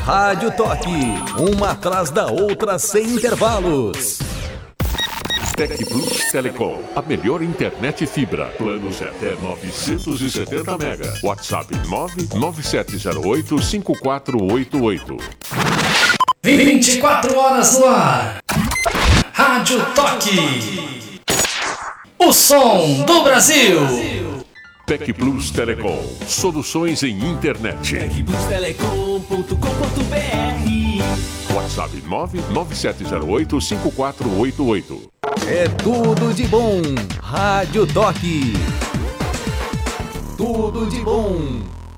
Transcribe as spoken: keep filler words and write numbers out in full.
Rádio Toque, uma atrás da outra sem intervalos. Tec Plus Telecom, a melhor internet fibra. Planos até novecentos e setenta mega. WhatsApp nove nove sete zero oito cinco quatro oito oito. vinte e quatro horas no ar. Rádio Toque. O som do Brasil. Tec Plus Telecom, soluções em internet. tec plus telecom ponto com ponto br. WhatsApp nove nove sete zero oito cinco quatro oito oito. É tudo de bom. Rádio Toque. Tudo de bom.